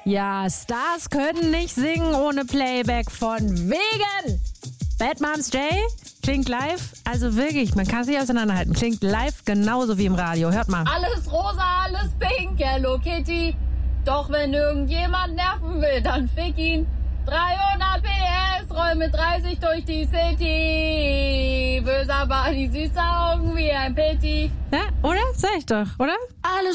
Ja, Stars können nicht singen ohne Playback von wegen. Bad Moms J klingt live, also wirklich, man kann es nicht auseinanderhalten. Klingt live genauso wie im Radio. Hört mal. Alles rosa, alles pink, Hello Kitty. Doch wenn irgendjemand nerven will, dann fick ihn. 300 PS, roll mit 30 durch die City. Böser Bunny, süße Augen wie ein Pitti. Ja, oder? Sag ich doch, oder? Alles